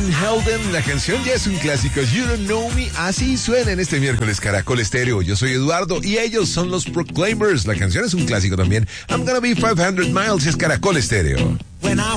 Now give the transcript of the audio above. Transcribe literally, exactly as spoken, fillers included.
Van Helden. La canción ya es un clásico. You Don't Know Me. Así suena en este miércoles Caracol Estéreo. Yo soy Eduardo y ellos son los Proclaimers. La canción es un clásico también. I'm Gonna Be five hundred Miles es Caracol Estéreo.